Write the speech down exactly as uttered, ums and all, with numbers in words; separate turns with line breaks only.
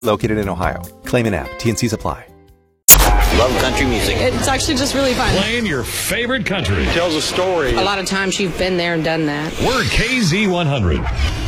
Located in Ohio. Claim an app. T N Cs apply.
Love country music.
It's actually just really fun.
Playing your favorite country.
Tells a story.
A lot of times you've been there and done that.
We're K Z one hundred.